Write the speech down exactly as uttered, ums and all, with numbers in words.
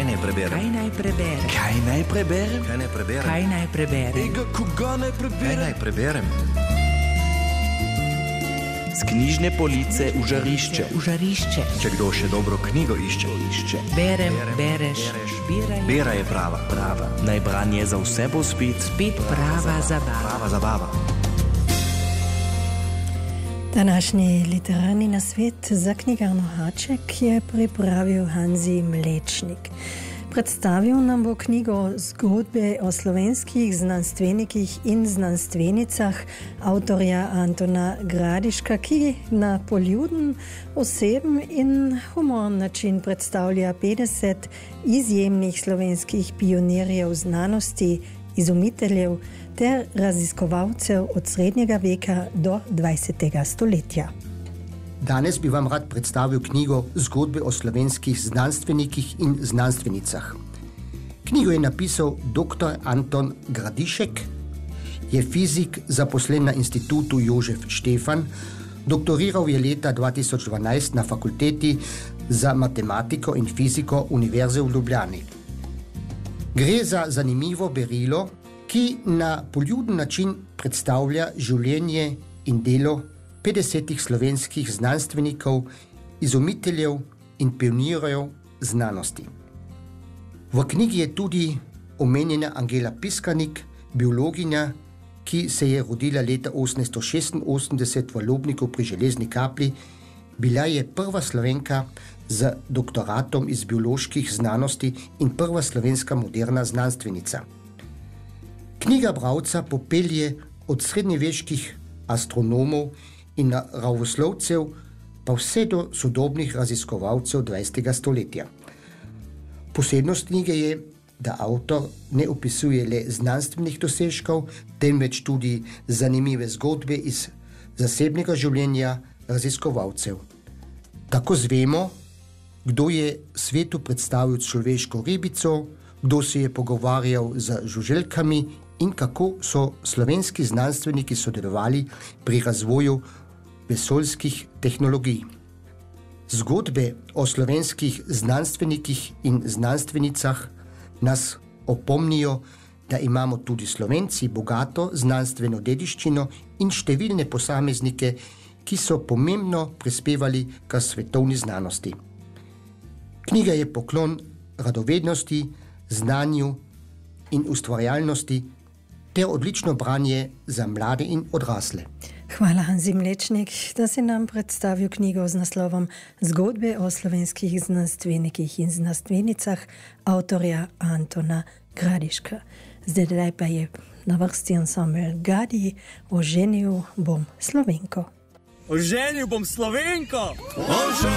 naj preberem? Kaj naj preberem? Kaj naj preberem? Kaj naj preberem? Kaj naj preberem? Ega, koga naj preberem? Kaj naj preberem? Z knjižne police v žarišče. V žarišče. Če kdo še dobro knjigo išče, išče. Berem, bereš, beraj. Bera je prava, prava. Naj branje za vse bo spet, spet prava zabava. Prava zabava. Današnji literarni nasvet za knjigarno Haček je pripravil Hanzi Mlečnik. Predstavil nam bo knjigo Zgodbe o slovenskih znanstvenikih in znanstvenicah avtorja Antona Gradiška, ki na poljuden, oseben in humoren način predstavlja petdeset izjemnih slovenskih pionirjev znanosti, izumiteljev ter raziskovalcev od srednjega veka do dvajsetega stoletja. Danes bi vam rad predstavil knjigo Zgodbe o slovenskih znanstvenikih in znanstvenicah. Knjigo je napisal doktor Anton Gradišek, je fizik, zaposlen na Institutu Jožef Štefan, doktoriral je leta dva tisoč dvanajst na Fakulteti za matematiko in fiziko Univerze v Ljubljani. Gre za zanimivo berilo, ki na poljuden način predstavlja življenje in delo petdesetih slovenskih znanstvenikov, izumiteljev in pionirjev znanosti. V knjigi je tudi omenjena Angela Piskanik, biologinja, ki se je rodila leta osemnajststo šestinosemdeset v Lobniku pri Železni Kapli. Bila je prva Slovenka z doktoratom iz bioloških znanosti in prva slovenska moderna znanstvenica. Knjiga bralca popelje od srednjeveških astronomov in naravoslovcev pa vse do sodobnih raziskovalcev dvajsetega stoletja. Posebnost knjige je, da avtor ne opisuje le znanstvenih dosežkov, temveč tudi zanimive zgodbe iz zasebnega življenja raziskovalcev. Tako zvemo, kdo je svetu predstavil človeško ribico, kdo se je pogovarjal z žuželkami in kako so slovenski znanstveniki sodelovali pri razvoju vesoljskih tehnologij. Zgodbe o slovenskih znanstvenikih in znanstvenicah nas opomnijo, da imamo tudi Slovenci bogato znanstveno dediščino in številne posameznike, ki so pomembno prispevali k svetovni znanosti. Knjiga je poklon radovednosti, znanju in ustvarjalnosti ter odlično branje za mlade in odrasle. Hvala, Hanzi Mlečnik, da si nam predstavil knjigo z naslovom Zgodbe o slovenskih znanstvenikih in znanstvenicah avtorja Antona Gradiška. Zdaj pa je na vrsti ansambel Gadi, Oženil bom Slovenko. Oženil bom Slovenko!